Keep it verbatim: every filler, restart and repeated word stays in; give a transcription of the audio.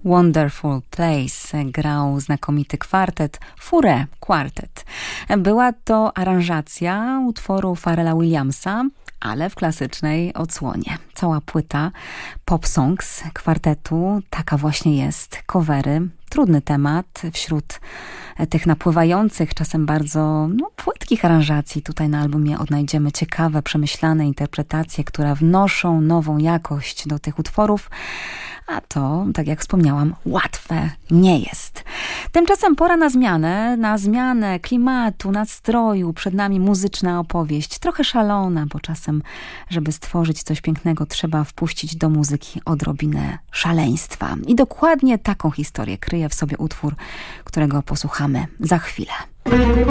Wonderful Place grał znakomity kwartet Fauré Quartet. Była to aranżacja utworu Pharrella Williamsa, ale w klasycznej odsłonie. Cała płyta Pop Songs kwartetu taka właśnie jest. Covery, trudny temat wśród tych napływających, czasem bardzo no, płytkich aranżacji. Tutaj na albumie odnajdziemy ciekawe, przemyślane interpretacje, które wnoszą nową jakość do tych utworów, a to, tak jak wspomniałam, łatwe nie jest. Tymczasem pora na zmianę, na zmianę klimatu, nastroju. Przed nami muzyczna opowieść, trochę szalona, bo czasem, żeby stworzyć coś pięknego, trzeba wpuścić do muzyki odrobinę szaleństwa. I dokładnie taką historię kryje w sobie utwór, którego posłuchamy za chwilę.